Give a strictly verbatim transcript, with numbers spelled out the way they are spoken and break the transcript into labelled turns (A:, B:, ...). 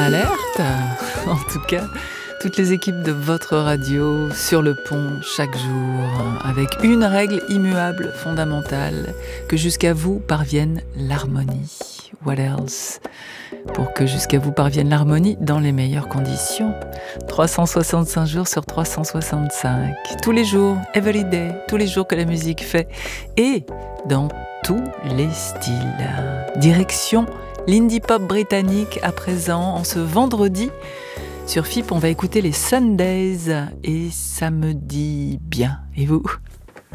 A: alerte. En tout cas, toutes les équipes de votre radio sur le pont chaque jour, avec une règle immuable, fondamentale, que jusqu'à vous parvienne l'harmonie. What else? Pour que jusqu'à vous parvienne l'harmonie dans les meilleures conditions. trois cent soixante-cinq jours sur trois cent soixante-cinq. Tous les jours, every day, tous les jours que la musique fait. Et dans tous les styles. Direction l'indie pop britannique à présent, en ce vendredi. Sur F I P, on va écouter les Sundays et ça me dit bien. Et vous ?